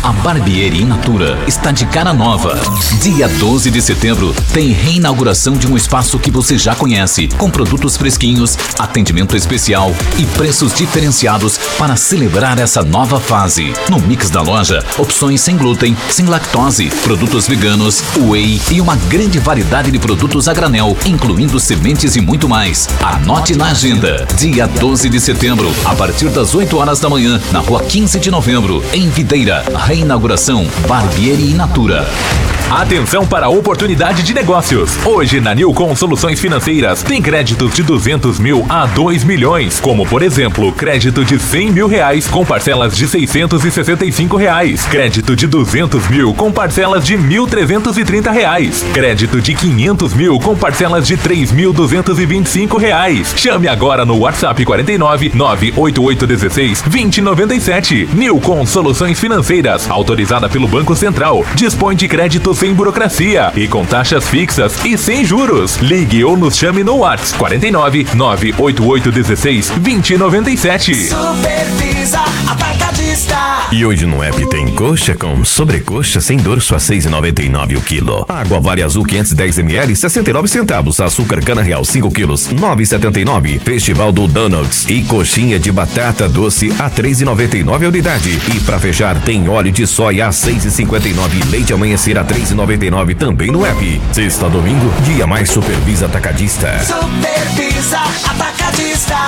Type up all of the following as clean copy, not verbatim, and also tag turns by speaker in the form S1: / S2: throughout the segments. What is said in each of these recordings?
S1: A Barbieri in Natura está de cara nova. Dia 12 de setembro tem reinauguração de um espaço que você já conhece, com produtos fresquinhos, atendimento especial e preços diferenciados para celebrar essa nova fase. No mix da loja, opções sem glúten, sem lactose, produtos veganos, whey e uma grande variedade de produtos a granel, incluindo sementes e muito mais. Anote na agenda. Dia 12 de setembro, a partir das 8 horas da manhã, na rua 15 de novembro, em Videira. Reinauguração Barbieri in Natura.
S2: Atenção para a oportunidade de negócios. Hoje na Nilcon Soluções Financeiras tem créditos de 200 mil a 2 milhões, como por exemplo, crédito de 100 mil reais com parcelas de 665 reais, crédito de 200 mil com parcelas de 1.330 reais, crédito de 500 mil com parcelas de 3.225 reais. Chame agora no WhatsApp 49 98816 2097. Nilcon Soluções Financeiras, autorizada pelo Banco Central, dispõe de crédito sem burocracia e com taxas fixas e sem juros. Ligue ou nos chame no WhatsApp 49 98816 2097.
S3: Supervisa Atacadista.
S4: E hoje no app tem coxa com sobrecoxa sem dorso a 6,99 o quilo. Água Vale Azul 510 ml 69 centavos. Açúcar cana real 5 quilos 9,79. Festival do Donuts e coxinha de batata doce a 3,99 a unidade. E pra fechar tem óleo de soia a 6,59. Leite amanhecer a 3,99 também no app. Sexta a domingo, dia mais Supervisa Atacadista.
S3: Supervisa Atacadista.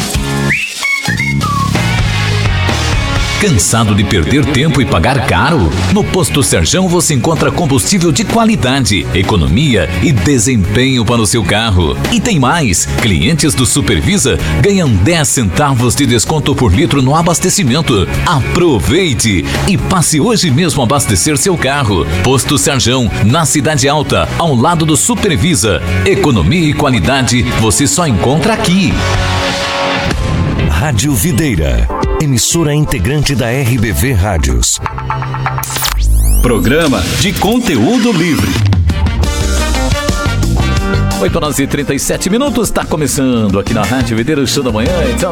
S1: Cansado de perder tempo e pagar caro? No Posto Serjão você encontra combustível de qualidade, economia e desempenho para o seu carro. E tem mais! Clientes do Supervisa ganham 10 centavos de desconto por litro no abastecimento. Aproveite e passe hoje mesmo a abastecer seu carro. Posto Serjão, na Cidade Alta, ao lado do Supervisa. Economia e qualidade você só encontra aqui.
S5: Rádio Videira, emissora integrante da RBV Rádios.
S6: Programa de conteúdo livre.
S1: 8 horas e 37 minutos, está começando aqui na Rádio Videira, o show da manhã, edição